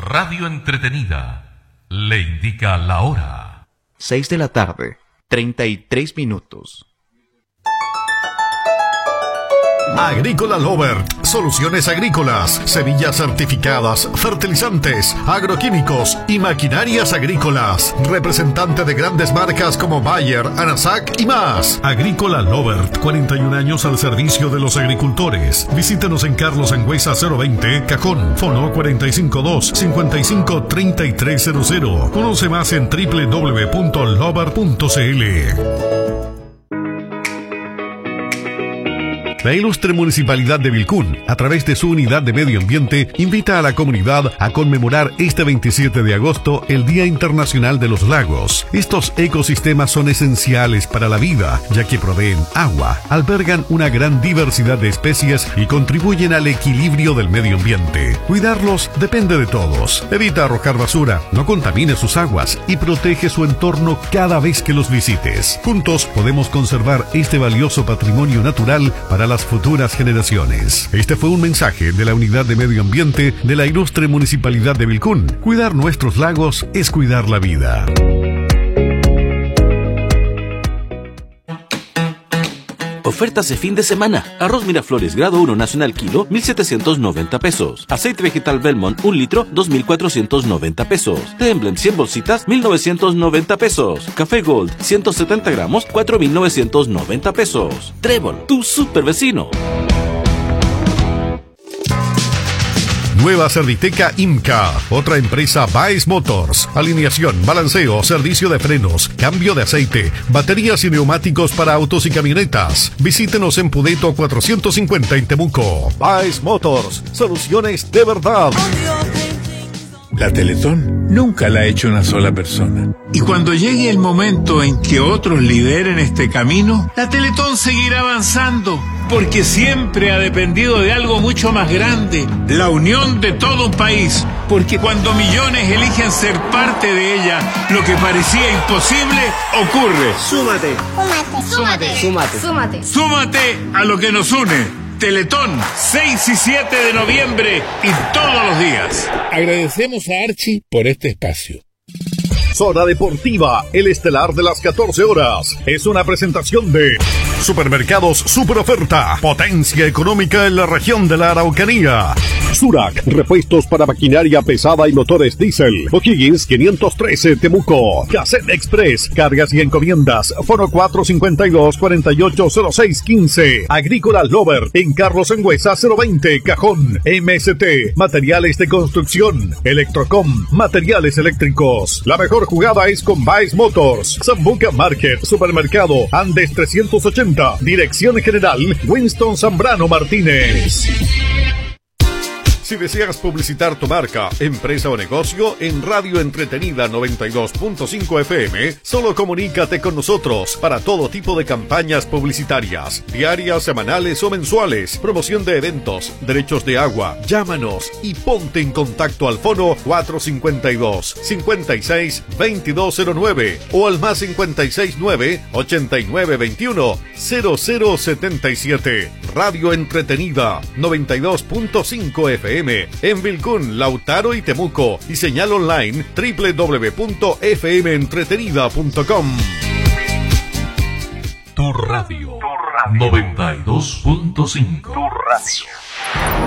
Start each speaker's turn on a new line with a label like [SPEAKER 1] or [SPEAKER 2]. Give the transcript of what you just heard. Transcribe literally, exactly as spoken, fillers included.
[SPEAKER 1] Radio Entretenida le indica la hora.
[SPEAKER 2] Seis de la tarde, treinta y tres minutos.
[SPEAKER 3] Agrícola Lovert, soluciones agrícolas, semillas certificadas, fertilizantes, agroquímicos y maquinarias agrícolas. Representante de grandes marcas como Bayer, Anasac y más. Agrícola Lovert, cuarenta y un años al servicio de los agricultores. Visítenos en Carlos Sangüesa cero veinte, Cajón, fono cuatro cinco dos, cinco cinco, tres tres cero cero. Conoce más en doble u doble u doble u punto lovert punto c l. La ilustre Municipalidad de Vilcún, a través de su Unidad de Medio Ambiente, invita a la comunidad a conmemorar este veintisiete de agosto el Día Internacional de los Lagos. Estos ecosistemas son esenciales para la vida, ya que proveen agua, albergan una gran diversidad de especies y contribuyen al equilibrio del medio ambiente. Cuidarlos depende de todos. Evita arrojar basura, no contamine sus aguas y protege su entorno cada vez que los visites. Juntos podemos conservar este valioso patrimonio natural para la las futuras generaciones. Este fue un mensaje de la Unidad de Medio Ambiente de la ilustre Municipalidad de Vilcún. Cuidar nuestros lagos es cuidar la vida.
[SPEAKER 4] Ofertas de fin de semana. Arroz Miraflores grado uno nacional kilo, mil setecientos noventa pesos. Aceite vegetal Belmont un litro, dos mil cuatrocientos noventa pesos. Temblem cien bolsitas, mil novecientos noventa pesos. Café Gold ciento setenta gramos, cuatro mil novecientos noventa pesos. Trébol, tu super vecino.
[SPEAKER 3] Nueva Serviteca IMCA, otra empresa Baez Motors. Alineación, balanceo, servicio de frenos, cambio de aceite, baterías y neumáticos para autos y camionetas. Visítenos en Pudeto cuatrocientos cincuenta en Temuco. Baez Motors, soluciones de verdad.
[SPEAKER 5] La Teletón nunca la ha hecho una sola persona. Y cuando llegue el momento en que otros lideren este camino, la Teletón seguirá avanzando, porque siempre ha dependido de algo mucho más grande, la unión de todo un país. Porque cuando millones eligen ser parte de ella, lo que parecía imposible ocurre.
[SPEAKER 6] Súmate.
[SPEAKER 7] Súmate.
[SPEAKER 6] Súmate.
[SPEAKER 7] Súmate.
[SPEAKER 5] Súmate a lo que nos une. Teletón, seis y siete de noviembre y todos los días. Agradecemos a Archie por este espacio.
[SPEAKER 3] Zona Deportiva, el estelar de las catorce horas. Es una presentación de Supermercados Super Oferta, potencia económica en la región de la Araucanía. Surac, repuestos para maquinaria pesada y motores diésel. O'Higgins quinientos trece, Temuco. Cassette Express, cargas y encomiendas. Foro cuatro cinco dos, cuatro ocho cero seis uno cinco. Agrícola Lovert, en Carlos Sangüesa cero veinte, Cajón. M S T, materiales de construcción. Electrocom, materiales eléctricos. La mejor jugada es con Baez Motors. Sambuca Market, Supermercado Andes trescientos ochenta. Dirección General Winston Zambrano Martínez. Si deseas publicitar tu marca, empresa o negocio en Radio Entretenida noventa y dos punto cinco F M, solo comunícate con nosotros para todo tipo de campañas publicitarias, diarias, semanales o mensuales, promoción de eventos, derechos de agua. Llámanos y ponte en contacto al fono cuatro cinco dos, cinco seis, veintidós cero nueve o al más cincuenta y seis nueve, ochenta y nueve veintiuno, cero cero setenta y siete. Radio Entretenida noventa y dos punto cinco F M en Vilcún, Lautaro y Temuco, y señal online doble u doble u doble u punto f m entretenida punto com.
[SPEAKER 1] Tu radio, tu radio. noventa y dos punto cinco.
[SPEAKER 6] Tu radio.